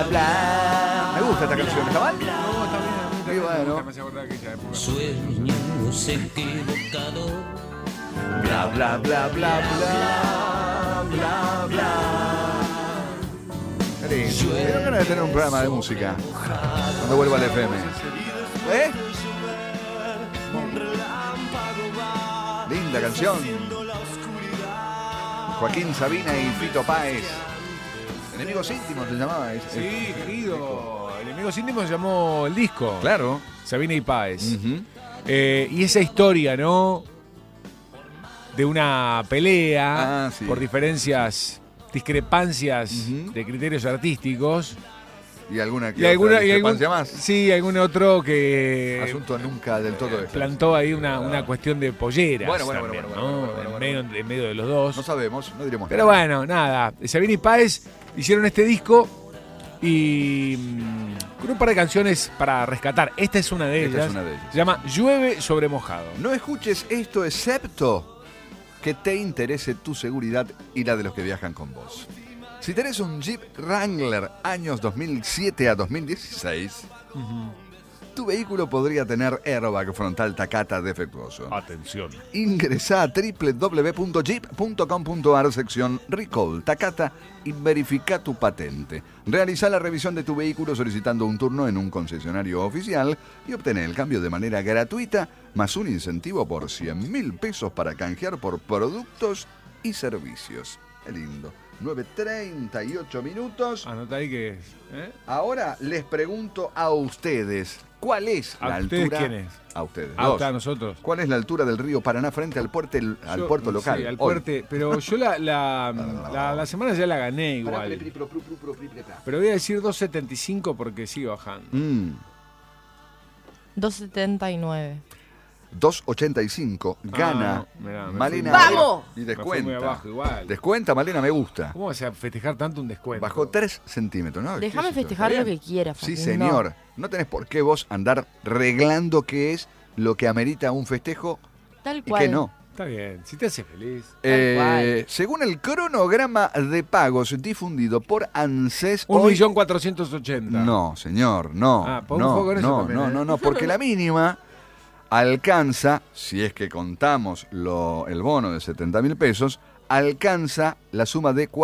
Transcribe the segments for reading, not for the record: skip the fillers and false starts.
bla, bla. Me gusta esta canción, ¿está mal? No, está bien. Y bueno. Me hace acordar aquella época. Sueños equivocados. Bla, bla, bla, bla, bla, bla, bla. Qué lindo. Tengo ganas de tener un programa de música cuando vuelva al FM. ¿Eh? Linda canción. Joaquín Sabina y Fito Páez. Enemigos íntimos se llamaba ese. Sí, querido. Enemigos íntimos se llamó el disco. Claro. Sabina y Páez. Ujú. Y esa historia, ¿no? De una pelea Sí. por discrepancias Ujú. de criterios artísticos. Y alguna Y discrepancia más. Sí, algún otro que Asunto nunca del todo de plantó ahí una cuestión de polleras. Bueno, también, bueno, ¿no? En medio de los dos. No sabemos, no diremos Pero nada. bueno, nada. Sabina y Páez hicieron este disco y con un par de canciones para rescatar. Esta es una de Esta ellas. es una de ellas. Se llama Llueve sobre mojado. No escuches esto excepto que te interese tu seguridad y la de los que viajan con vos. Si tenés un Jeep Wrangler años 2007 a 2016, tu vehículo podría tener airbag frontal Takata defectuoso. Atención. Ingresá a www.jeep.com.ar sección Recall Takata y verifica tu patente. Realizá la revisión de tu vehículo solicitando un turno en un concesionario oficial y obtener el cambio de manera gratuita, más un incentivo por 100.000 pesos para canjear por productos y servicios. Qué lindo. 9:38 minutos. Anota ahí que... Ahora les pregunto a ustedes, ¿cuál es la ¿A ustedes altura? quién es? A ustedes. Ah, dos. está, a nosotros. ¿Cuál es la altura del río Paraná frente al puerto local? Sí, al Hoy. puerto. Pero yo la semana ya la gané igual. Pero voy a decir 2.75 porque sigue bajando. 2.79. 2.85 gana no, mirá, me Malena. fui muy ¡Vamos! Y Me fui descuenta. muy abajo igual. Descuenta, Malena, me gusta. ¿Cómo vas a festejar tanto un descuento? Bajó 3 centímetros, ¿no? Déjame ¿Qué es eso? festejar ¿Está lo bien? que quiera, Sí, Facundo. señor. No tenés por qué vos andar reglando qué es lo que amerita un festejo Tal y cual. qué no. Está bien, si te hace feliz. cual. Según el cronograma de pagos difundido por ANSES, hoy... 1.480.000. No, señor, no. Ah, pon un poco con eso no, también, no, ¿eh? no, porque la mínima alcanza, si es que contamos el bono de 70.000 pesos, alcanza la suma de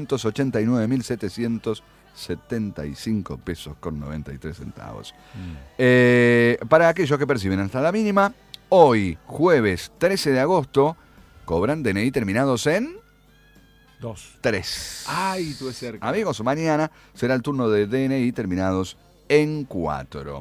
489.775 pesos con 93 centavos. Para aquellos que perciben hasta la mínima, hoy, jueves 13 de agosto, cobran DNI terminados en 2. 3. Ay, tuve cerca. Amigos, mañana será el turno de DNI terminados en 4.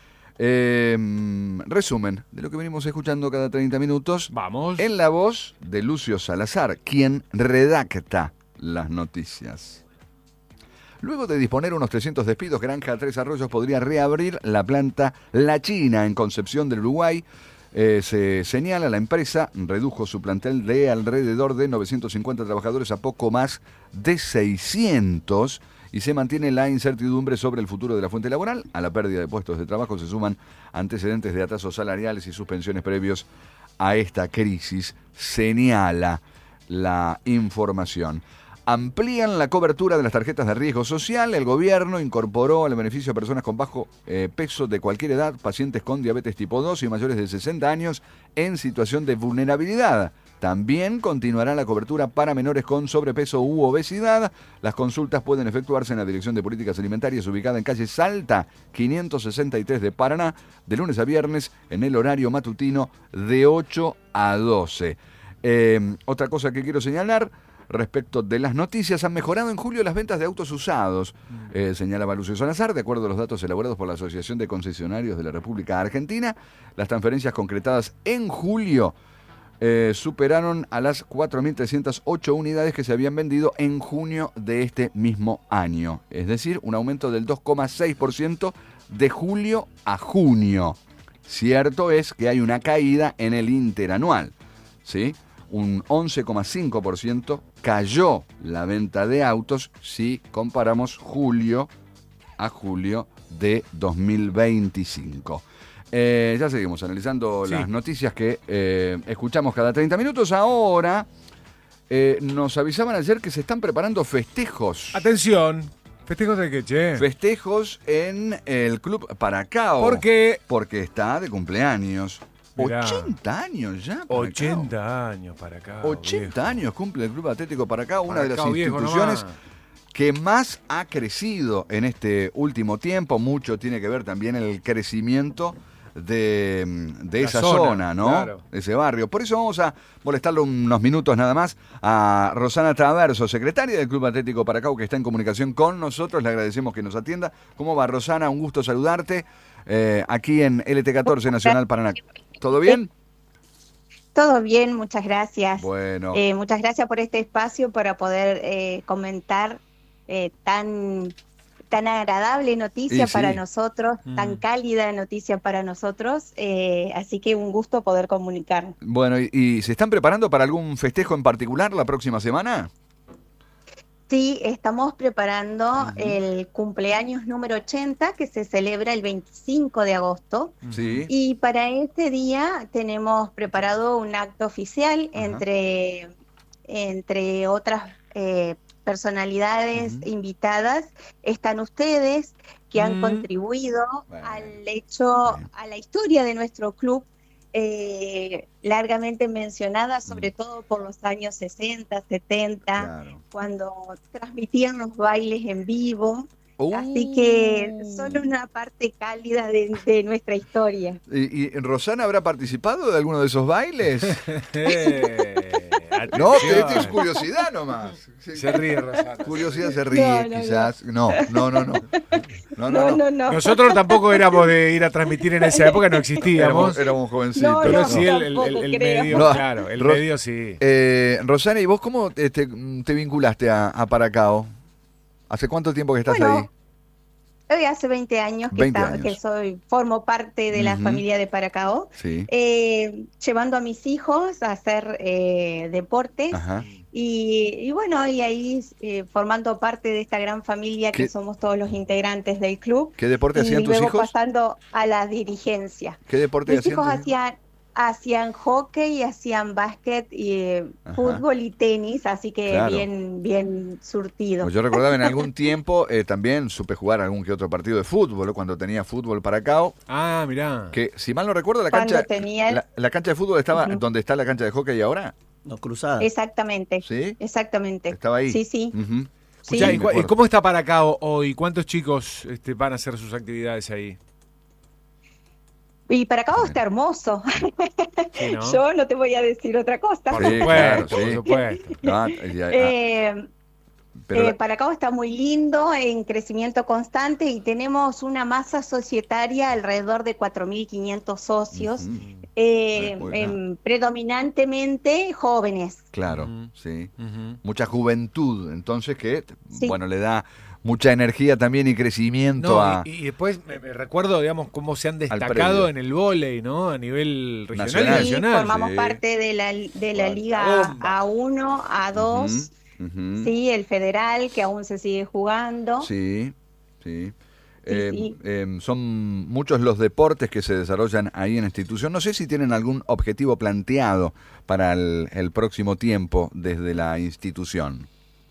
Resumen de lo que venimos escuchando cada 30 minutos. Vamos. En la voz de Lucio Salazar, quien redacta las noticias. Luego de disponer unos 300 despidos, Granja Tres Arroyos podría reabrir la planta La China en Concepción del Uruguay. Se señala, la empresa redujo su plantel de alrededor de 950 trabajadores a poco más de 600 y se mantiene la incertidumbre sobre el futuro de la fuente laboral. A la pérdida de puestos de trabajo se suman antecedentes de atrasos salariales y suspensiones previos a esta crisis, señala la información. Amplían la cobertura de las tarjetas de riesgo social. El gobierno incorporó el beneficio a personas con bajo peso de cualquier edad, pacientes con diabetes tipo 2 y mayores de 60 años en situación de vulnerabilidad. También continuará la cobertura para menores con sobrepeso u obesidad. Las consultas pueden efectuarse en la Dirección de Políticas Alimentarias, ubicada en calle Salta, 563 de Paraná, de lunes a viernes, en el horario matutino de 8 a 12. Otra cosa que quiero señalar, respecto de las noticias, han mejorado en julio las ventas de autos usados, señalaba Lucio Salazar. De acuerdo a los datos elaborados por la Asociación de Concesionarios de la República Argentina, las transferencias concretadas en julio superaron a las 4.308 unidades que se habían vendido en junio de este mismo año. Es decir, un aumento del 2,6% de julio a junio. Cierto es que hay una caída en el interanual, ¿sí? Un 11,5% cayó la venta de autos si comparamos julio a julio de 2025. Ya seguimos analizando las noticias que escuchamos cada 30 minutos. Ahora nos avisaban ayer que se están preparando festejos. Atención. ¿Festejos de qué, che? Festejos en el Club Paracao. ¿Por qué? Porque está de cumpleaños. Mirá. 80 años ya. Paracao. 80 años para acá. 80 años cumple el Club Atlético Paracao, una de las Paracao viejo instituciones nomás. que más ha crecido en este último tiempo. Mucho tiene que ver también el crecimiento de esa zona, ¿no? Claro. De ese barrio. Por eso vamos a molestarle unos minutos nada más a Rosana Traverso, secretaria del Club Atlético Paracao, que está en comunicación con nosotros. Le agradecemos que nos atienda. ¿Cómo va, Rosana? Un gusto saludarte aquí en LT14 Nacional Paraná. ¿Todo bien? Todo bien, muchas gracias. Bueno. Muchas gracias por este espacio para poder comentar tan agradable noticia Sí. para nosotros, tan cálida noticia para nosotros, así que un gusto poder comunicar. Bueno, ¿y se están preparando para algún festejo en particular la próxima semana? Sí, estamos preparando el cumpleaños número 80 que se celebra el 25 de agosto. Sí. Y para este día tenemos preparado un acto oficial entre otras personalidades invitadas. Están ustedes que han contribuido al hecho, a la historia de nuestro club, largamente mencionada, sobre todo por los años 60, 70, Claro. cuando transmitían los bailes en vivo. Así que son una parte cálida de nuestra historia. ¿Y Rosana habrá participado de alguno de esos bailes? No, Atención. es curiosidad nomás. Se ríe Rosana. Curiosidad se ríe, No. quizás. No. No. Nosotros tampoco éramos de ir a transmitir en esa época, no existíamos. Éramos jovencitos. No, Pero no. sí tampoco el creo. medio, No. claro, el Ro- medio sí. Rosana, ¿y vos cómo te vinculaste a Paracao? ¿Hace cuánto tiempo que estás Bueno, ahí? Hoy hace 20 años que, 20 años. que formo parte de la familia de Paracao, Sí. llevando a mis hijos a hacer deporte. Ajá. Y bueno, y ahí formando parte de esta gran familia ¿Qué- que somos todos los integrantes del club. ¿Qué deporte Y hacían tus luego hijos? pasando a la dirigencia. ¿Qué deporte Mis hacían hijos tus hijos? hacían hockey, hacían básquet, y Ajá. fútbol y tenis, así que Claro. bien surtido. Pues yo recordaba en algún tiempo también supe jugar algún que otro partido de fútbol, cuando tenía fútbol Paracao, Ah, mirá. que si mal no recuerdo la Cuando cancha tenía el- la cancha de fútbol estaba donde está la cancha de hockey ahora. No, cruzada. Exactamente. ¿Sí? Exactamente. Estaba ahí. Sí. Ujú. Sí. Escuchá, me ¿y acuerdo. cómo está Paracao hoy? ¿Cuántos chicos van a hacer sus actividades ahí? Y Paracao está hermoso. Sí, ¿no? Yo no te voy a decir otra cosa. Por Sí, supuesto, claro, por sí. supuesto. No, pero Paracao está muy lindo, en crecimiento constante, y tenemos una masa societaria alrededor de 4.500 socios, Buena. predominantemente jóvenes. claro, Ujú. sí. Ujú. Mucha juventud, entonces que Sí. bueno, le da mucha energía también y crecimiento No, a y después me recuerdo, digamos, cómo se han predio. destacado en el vóley, ¿no? A nivel regional Nacional. y Sí, nacional. formamos sí. parte de la Cuánta liga bomba. A1, A2, Ujú. sí, el federal, que aún se sigue jugando. Sí, sí. Sí. Son muchos los deportes que se desarrollan ahí en la institución. No sé si tienen algún objetivo planteado para el próximo tiempo desde la institución.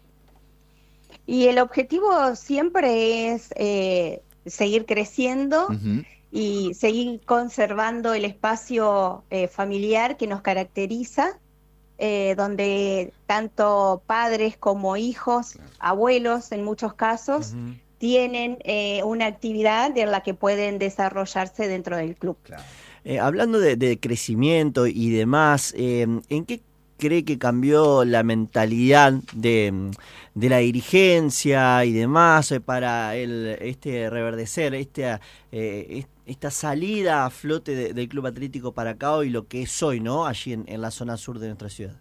Y el objetivo siempre es seguir creciendo Ujú. y seguir conservando el espacio familiar que nos caracteriza, donde tanto padres como hijos, abuelos en muchos casos, Ujú. tienen una actividad en la que pueden desarrollarse dentro del club. Hablando de crecimiento y demás, ¿en qué cree que cambió la mentalidad de la dirigencia y demás para reverdecer, esta salida a flote del Club Atlético Paracao y lo que es hoy, ¿no? Allí en la zona sur de nuestra ciudad?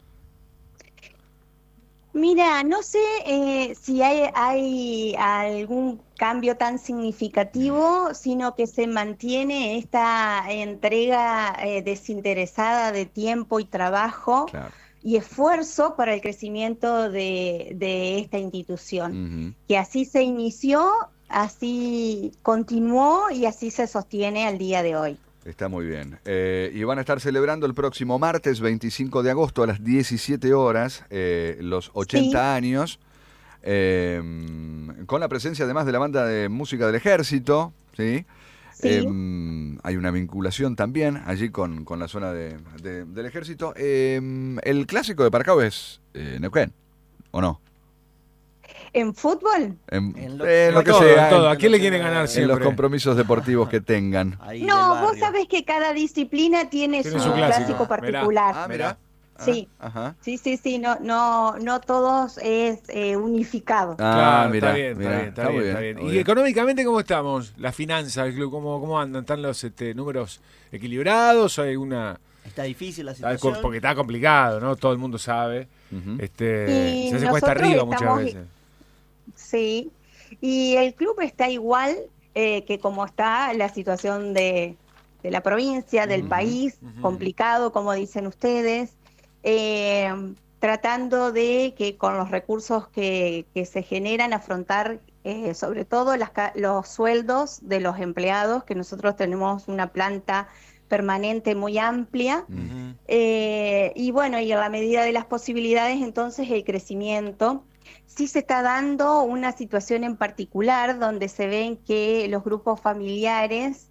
Mira, no sé si hay algún cambio tan significativo, sino que se mantiene esta entrega desinteresada de tiempo y trabajo Claro. y esfuerzo para el crecimiento de esta institución, Ujú. que así se inició, así continuó y así se sostiene al día de hoy. Está muy bien. Y van a estar celebrando el próximo martes 25 de agosto a las 17 horas los 80 años. con la presencia además de la banda de música del Ejército, ¿sí? Sí. Hay una vinculación también allí con la zona del Ejército. El clásico de Paracao es Neuquén, ¿o no? ¿En fútbol? En lo- lo que todo, sea, todo. ¿A en- quién le quieren ganar en siempre? los compromisos deportivos que tengan. Ahí del No, vos barrio. sabés que cada disciplina tiene Tiene su su clásico. clásico Mirá. particular. Ah, mira. Sí. Ajá. Sí, no todos es unificado. Ah, Claro, mira, está bien, mira, está bien, está bien. muy ¿Y bien. económicamente cómo estamos? ¿Las finanzas del club, cómo andan? ¿Están los números equilibrados? ¿Hay alguna...? Está difícil la situación. Porque está complicado, ¿no? Todo el mundo sabe. Ujú. Y Se hace cuesta nosotros arriba muchas estamos- veces. Sí. Y el club está igual que como está la situación de la provincia, del país, complicado, como dicen ustedes, tratando de que con los recursos que se generan afrontar sobre todo los sueldos de los empleados, que nosotros tenemos una planta permanente muy amplia, y bueno, y en la medida de las posibilidades, entonces el crecimiento. Sí se está dando una situación en particular donde se ven que los grupos familiares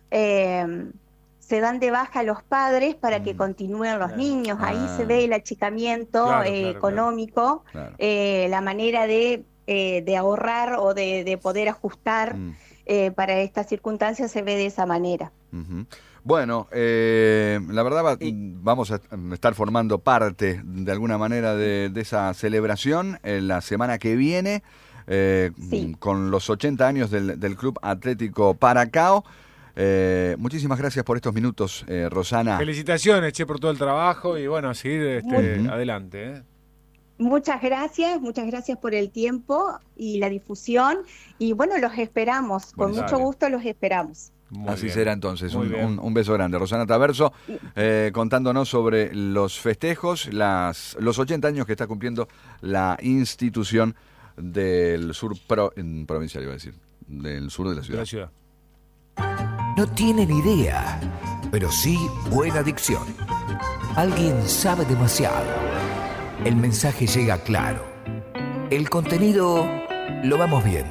se dan de baja a los padres para que continúen los Claro. niños. Ahí Ah. se ve el achicamiento Claro, claro, económico, Claro. la manera de ahorrar o de poder ajustar Mm. para estas circunstancias se ve de esa manera. Ujú. Bueno, la verdad vamos a estar formando parte de alguna manera de esa celebración la semana que viene Sí. con los 80 años del Club Atlético Paracao. Muchísimas gracias por estos minutos, Rosana. Felicitaciones, Che, por todo el trabajo y bueno, a seguir Ujú. adelante. ¿eh? Muchas gracias por el tiempo y la difusión. Y bueno, los esperamos, con Bueno, mucho dale. gusto los esperamos. Muy Así bien. será entonces. Muy bien. Un beso grande. Rosana Taverso, contándonos sobre los festejos, los 80 años que está cumpliendo la institución del sur provincial, iba a decir, del sur de la De ciudad. la ciudad. No tienen idea, pero sí buena dicción. Alguien sabe demasiado. El mensaje llega claro. El contenido lo vamos viendo.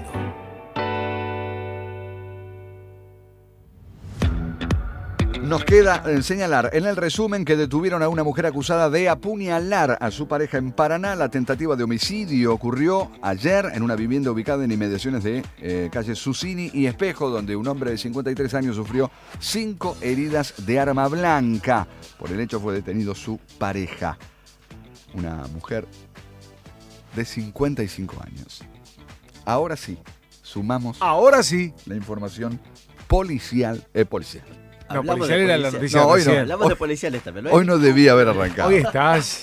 Nos queda señalar en el resumen que detuvieron a una mujer acusada de apuñalar a su pareja en Paraná. La tentativa de homicidio ocurrió ayer en una vivienda ubicada en inmediaciones de calle Susini y Espejo, donde un hombre de 53 años sufrió 5 heridas de arma blanca. Por el hecho fue detenido su pareja, una mujer de 55 años. Ahora sí, sumamos Ahora sí. la información policial. No, Hablamos policial de era la policía. noticia No, hoy no. recién. Hablamos de policiales también. Hoy no debía haber arrancado. Hoy estás.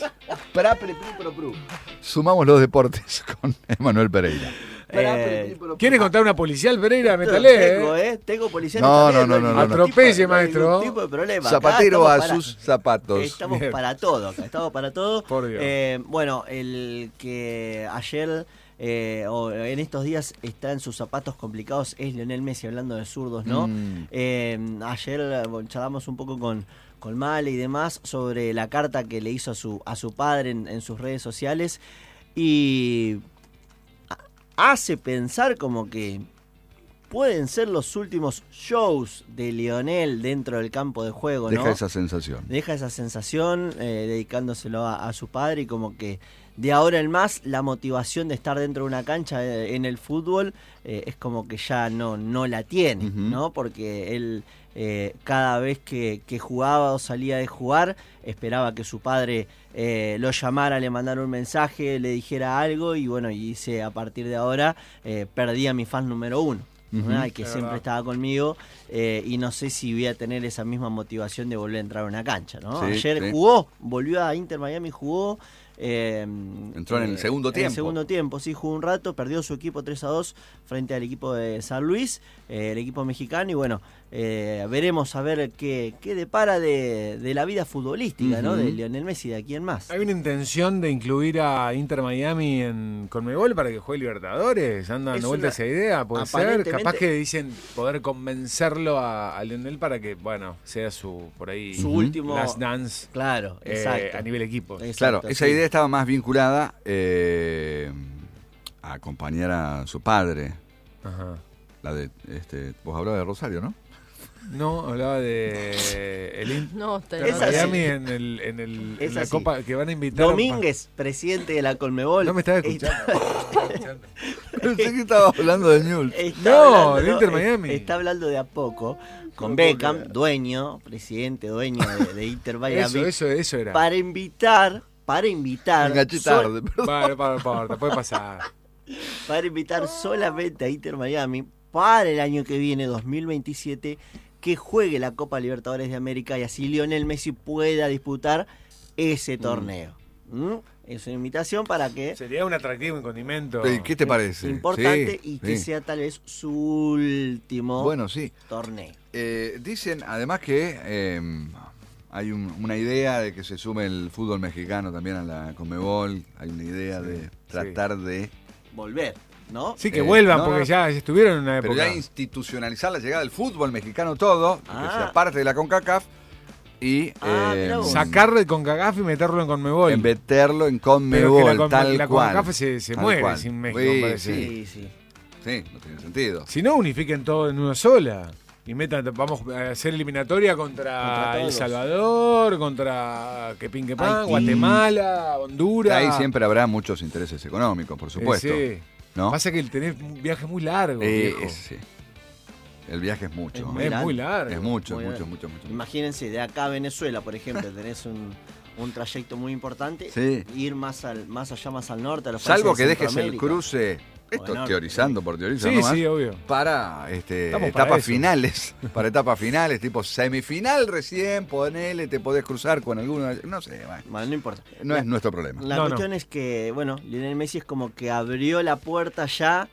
Sumamos los deportes con Emanuel Pereira. ¿Quieres contar una policial, Pereira? Tengo, Métale, tengo policiales No, también, no, hay no, ningún no. Atropelle, tipo- no hay maestro. ningún tipo de problema. Acá Zapatero a estamos para- sus zapatos. Estamos Bien. para todo acá, estamos para todo. Por Dios. Bueno, el que ayer o en estos días está en sus zapatos complicados es Lionel Messi, hablando de zurdos, ¿no? Ayer charlamos un poco con Male y demás sobre la carta que le hizo a su padre en sus redes sociales y hace pensar como que pueden ser los últimos shows de Lionel dentro del campo de juego, ¿no? Deja esa sensación. Deja esa sensación dedicándoselo a su padre y como que de ahora en más la motivación de estar dentro de una cancha en el fútbol es como que ya no la tiene, Ujú. ¿no? Porque él cada vez que jugaba o salía de jugar esperaba que su padre lo llamara, le mandara un mensaje, le dijera algo y bueno, y dice a partir de ahora perdí a mi fan número 1. Ujú. ¿no? Que Es siempre verdad. estaba conmigo y no sé si voy a tener esa misma motivación de volver a entrar a una cancha, ¿no? Sí, Ayer sí. jugó, volvió a Inter Miami, jugó. Entró en el segundo En tiempo. el segundo tiempo, sí, jugó un rato, perdió su equipo 3-2 frente al equipo de San Luis, el equipo mexicano, y bueno, veremos a ver qué depara de la vida futbolística, ¿no? Ujú. De Lionel Messi, de aquí en más. ¿Hay una intención de incluir a Inter Miami en Conmebol para que juegue Libertadores? ¿Anda Es dando vuelta una- esa idea? ¿Puede ser? aparentemente- Capaz que dicen poder convencerlo a Lionel para que, bueno, sea su, por ahí, Su Ujú. último... last dance Claro, exacto. a nivel equipo. Exacto, Claro, esa sí. idea estaba más vinculada a acompañar a su padre. Ajá. La de, vos hablabas de Rosario, ¿no? No, hablaba de No, Es así. Miami en Es la así. Copa que van a invitar. Domínguez, presidente de la Conmebol. No me estaba escuchando. Pensé que estaba hablando de Newell's. No, de Inter Miami. Está hablando de a poco con No Beckham, puedo dueño de Inter Miami, Eso era. para invitar, Enganché tarde, perdón. Para, puede pasar. para invitar solamente a Inter Miami para el año que viene, 2027, que juegue la Copa Libertadores de América y así Lionel Messi pueda disputar ese torneo. Es una invitación para que Sería un atractivo, un condimento. ¿Qué te parece? importante Sí, y que sí. sea tal vez su último Bueno, sí. torneo. Dicen además que hay una idea de que se sume el fútbol mexicano también a la Conmebol. Hay una idea de tratar de... Volver, ¿no? Sí, que vuelvan, no, porque no. ya estuvieron en una Pero época. ya institucionalizar la llegada del fútbol mexicano todo, y que sea parte de la CONCACAF y mirá vos. Sacarlo de CONCACAF y meterlo en CONMEBOL. meterlo en Pero CONMEBOL, que tal la cual. CONCACAF se Tal muere cual. sin México, Sí, me parece. sí. Sí. Sí, no tiene sentido. Si no, unifiquen todo en una sola. Y metan, vamos a hacer eliminatoria contra Contra El todos. Salvador, contra Quepin Quepán, Haití. Guatemala, Honduras. Ahí siempre habrá muchos intereses económicos, por supuesto. Sí. ¿No? Pasa que tenés un viaje muy largo, viejo. Sí. El viaje es mucho. muy Es largo. muy largo. Es mucho, Muy mucho, bien. mucho, mucho. Imagínense, de acá a Venezuela, por ejemplo, tenés un trayecto muy importante. Sí. Ir más allá, más al norte. A los Salvo países que de dejes el Centroamérica. cruce, esto Bueno, teorizando por teorizar Sí, nomás, sí, obvio. para Estamos para etapas eso. finales, para etapas finales, tipo semifinal recién, ponele, te podés cruzar con alguno, no sé, bueno, Bueno, no importa. no es nuestro problema. La No, cuestión es que, bueno, Lionel Messi es como que abrió la puerta ya,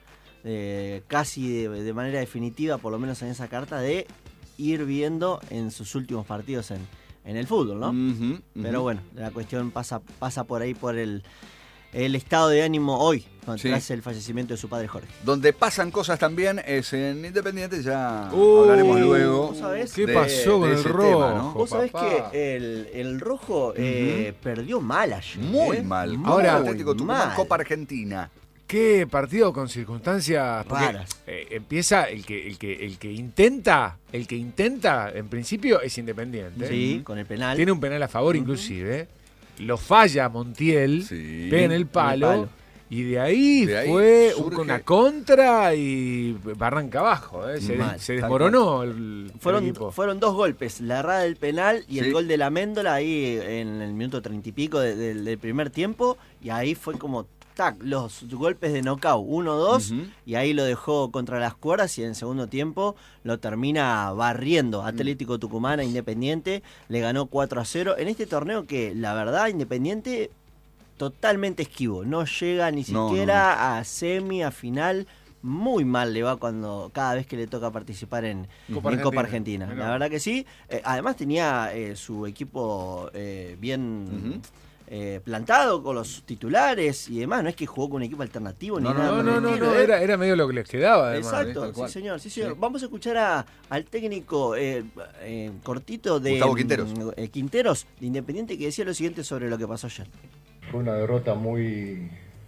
casi de manera definitiva, por lo menos en esa carta, de ir viendo en sus últimos partidos en el fútbol, ¿no? Ujú, ujú. Pero bueno, la cuestión pasa por ahí, por el estado de ánimo hoy, Sí. tras el fallecimiento de su padre Jorge. Donde pasan cosas también es en Independiente, ya hablaremos luego. ¿vos sabés? ¿Qué de- pasó con de el ese rojo? tema, ¿no? Vos sabés papá. que el rojo perdió mal ayer. Muy mal. Muy Ahora, Atlético Tucumán, mal. Copa Argentina. Qué partido con circunstancias porque, Raras. empieza el que intenta, en principio es Independiente. Sí, con el penal. Tiene un penal a favor inclusive. Lo falla Montiel, Sí. pega en el palo. Y de ahí surge- una contra y arranca abajo. Se Mal, desmoronó el equipo. Fueron dos golpes, la errada del penal y Sí. el gol de la Méndola ahí en el minuto 30 y pico del primer tiempo. Y ahí fue como, los golpes de knockout, 1-2, Ujú. y ahí lo dejó contra las cuerdas y en el segundo tiempo lo termina barriendo. Atlético Tucumán a Independiente, le ganó 4-0. En este torneo que, la verdad, Independiente totalmente esquivo, no llega ni No, siquiera a semi, a final. Muy mal le va cada vez que le toca participar en Copa Argentina. Mirá. La verdad que sí. Además tenía su equipo bien plantado con los titulares y demás. No es que jugó con un equipo alternativo ni nada. por el estilo, ¿eh? Era medio lo que les quedaba además. Exacto, tal cual. sí señor. Sí. Vamos a escuchar al técnico cortito de Gustavo Quinteros. Quinteros de Independiente, que decía lo siguiente sobre lo que pasó ayer. Fue una derrota muy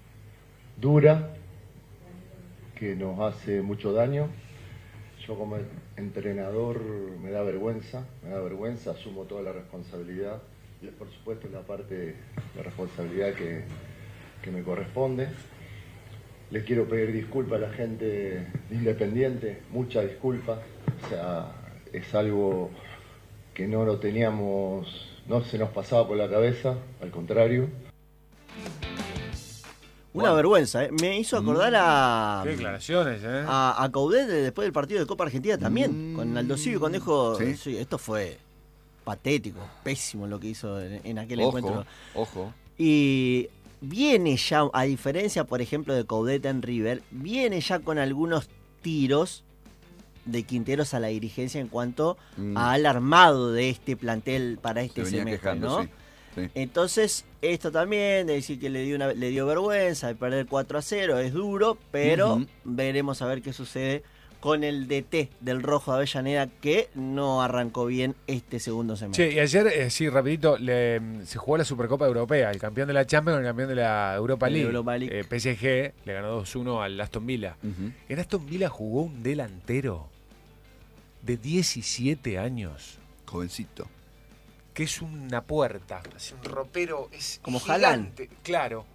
dura que nos hace mucho daño. Yo como entrenador me da vergüenza, asumo toda la responsabilidad y por supuesto la parte de responsabilidad que me corresponde. Le quiero pedir disculpas a la gente de Independiente, muchas disculpas. O sea, es algo que no lo teníamos, no se nos pasaba por la cabeza, al contrario. Una vergüenza, ¿eh? Me hizo acordar Qué declaraciones, ¿eh? a Coudet después del partido de Copa Argentina también, con Aldo Civi, cuando dijo, Sí. sí, esto fue patético, pésimo lo que hizo en aquel encuentro. Ojo. Y viene ya, a diferencia, por ejemplo, de Coudet en River, viene ya con algunos tiros de Quinteros a la dirigencia en cuanto al armado de este plantel para este Se venía semestre, quejando, ¿no? sí. Sí. Entonces, esto también, de decir que le dio vergüenza, de perder 4-0, es duro, pero Ujú. veremos a ver qué sucede con el DT del Rojo de Avellaneda, que no arrancó bien este segundo semestre. Che, y ayer, sí, rapidito, se jugó la Supercopa Europea, el campeón de la Champions con el campeón de la Europa League. Europa League. PSG le ganó 2-1 al Aston Villa. En Aston Villa jugó un delantero de 17 años, Jovencito. que es una puerta, es un ropero, es Como gigante. Claro.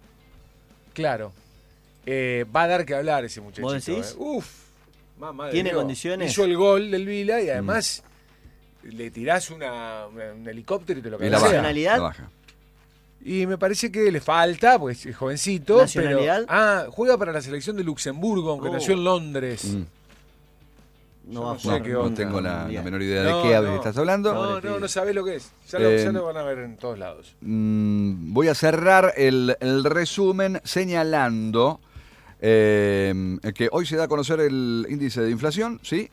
Va a dar que hablar ese muchachito. ¿Vos decís? Uf, mamá de ¿Tiene Dios. condiciones? Hizo el gol del Villa y además le tirás un helicóptero y te lo Y la cabecea. baja. ¿Nacionalidad? La baja. Y me parece que le falta, pues es jovencito. ¿Nacionalidad? Pero, juega para la selección de Luxemburgo, aunque Oh. nació en Londres. No va a No jugar sé qué No onda. tengo la Mundial. menor idea No, de qué no. estás hablando. No sabés lo que es. Ya lo van a ver en todos lados. Voy a cerrar el resumen señalando que hoy se da a conocer el índice de inflación, ¿sí?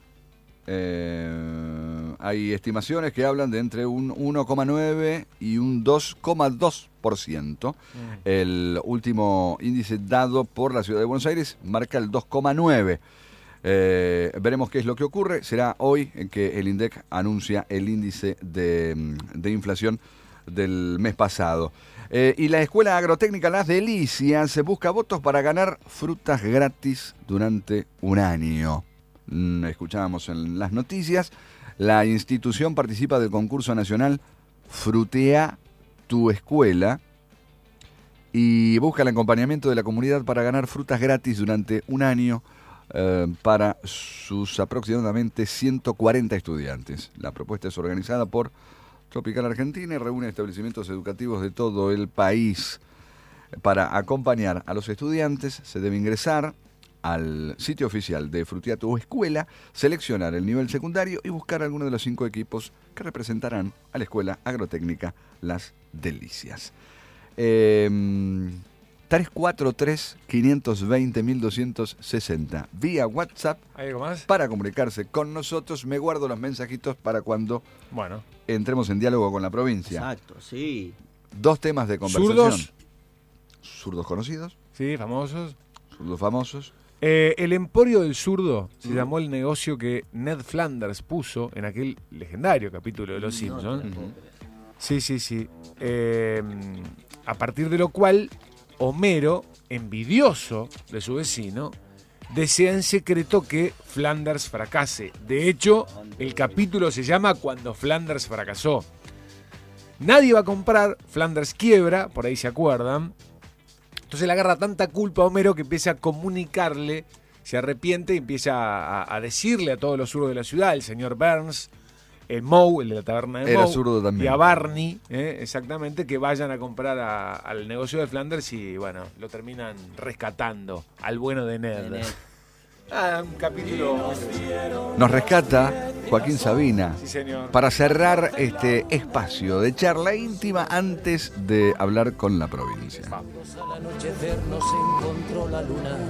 Hay estimaciones que hablan de entre un 1,9 y un 2,2%. El último índice dado por la Ciudad de Buenos Aires marca el 2,9%. Veremos qué es lo que ocurre. Será hoy en que el INDEC anuncia el índice de inflación del mes pasado. Y la Escuela Agrotécnica Las Delicias se busca votos para ganar frutas gratis durante un año. Escuchábamos en las noticias, la institución participa del concurso nacional Frutea tu Escuela y busca el acompañamiento de la comunidad para ganar frutas gratis durante un año para sus aproximadamente 140 estudiantes. La propuesta es organizada por Tropical Argentina y reúne establecimientos educativos de todo el país. Para acompañar a los estudiantes se debe ingresar al sitio oficial de Frutea tu Escuela, seleccionar el nivel secundario y buscar alguno de los 5 equipos que representarán a la Escuela Agrotécnica Las Delicias. 343-520-1260 vía WhatsApp ¿Hay algo más? para comunicarse con nosotros. Me guardo los mensajitos para cuando Bueno. entremos en diálogo con la provincia. Exacto, sí. 2 temas de conversación. ¿Zurdos? Zurdos conocidos, Sí, famosos. zurdos famosos. El Emporio del Zurdo se llamó el negocio que Ned Flanders puso en aquel legendario capítulo de Los Simpsons. Sí. A partir de lo cual, Homero, envidioso de su vecino, desea en secreto que Flanders fracase. De hecho, el capítulo se llama Cuando Flanders fracasó. Nadie va a comprar, Flanders quiebra, por ahí se acuerdan. Entonces le agarra tanta culpa a Homero que empieza a comunicarle, se arrepiente y empieza a decirle a todos los zurdos de la ciudad, el señor Burns, el Moe, el de la taberna de Era Moe, zurdo también. y a Barney, exactamente, que vayan a comprar al negocio de Flanders y bueno, lo terminan rescatando al bueno de Ned. Un capítulo. Nos rescata Joaquín Sabina Sí, señor. para cerrar este espacio de charla íntima antes de hablar con la provincia. Al anochecer nos encontró la luna.